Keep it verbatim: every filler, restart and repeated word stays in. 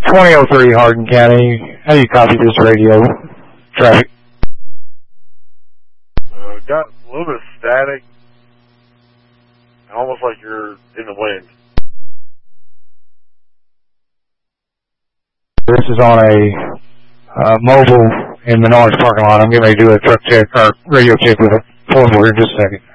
twenty oh three Hardin County. How do you copy this radio traffic? Uh, got a little bit of static. Almost like you're in the wind. This is on a uh, mobile in Menards parking lot. I'm getting ready to do a truck check or radio check with a phone board in just a second.